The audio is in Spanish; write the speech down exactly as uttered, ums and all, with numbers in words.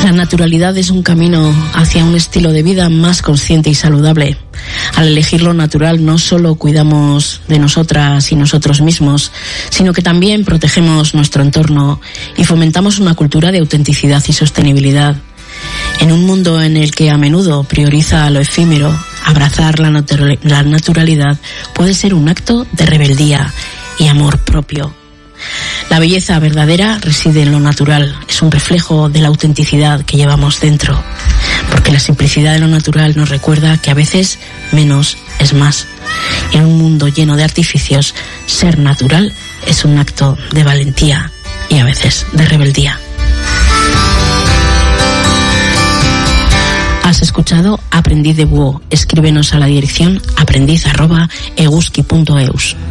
La naturalidad es un camino hacia un estilo de vida más consciente y saludable. Al elegir lo natural no solo cuidamos de nosotras y nosotros mismos, sino que también protegemos nuestro entorno y fomentamos una cultura de autenticidad y sostenibilidad. En un mundo en el que a menudo prioriza lo efímero, abrazar la, natura- la naturalidad puede ser un acto de rebeldía y amor propio. La belleza verdadera reside en lo natural, es un reflejo de la autenticidad que llevamos dentro, porque la simplicidad de lo natural nos recuerda que a veces menos es más. En un mundo lleno de artificios, ser natural es un acto de valentía y a veces de rebeldía. Has escuchado Aprendiz de Búho. Escríbenos a la dirección aprendiz arroba eguski punto eus.